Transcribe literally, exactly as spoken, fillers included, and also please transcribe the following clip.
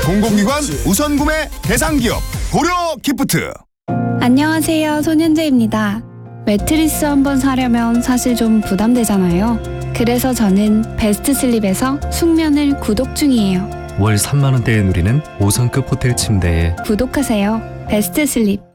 공공기관 우선 구매 대상 기업 고려 기프트. 안녕하세요, 손현재입니다. 매트리스 한번 사려면 사실 좀 부담되잖아요. 그래서 저는 베스트 슬립에서 숙면을 구독 중이에요. 월 삼만 원대에 누리는 오 성급 호텔 침대에 구독하세요. 베스트 슬립.